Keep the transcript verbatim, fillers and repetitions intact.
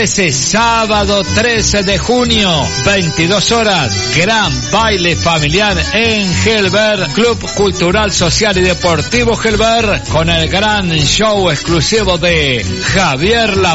Ese sábado trece de junio, veintidós horas, gran baile familiar en Gelber, Club Cultural, Social y Deportivo Gelber, con el gran show exclusivo de Javier La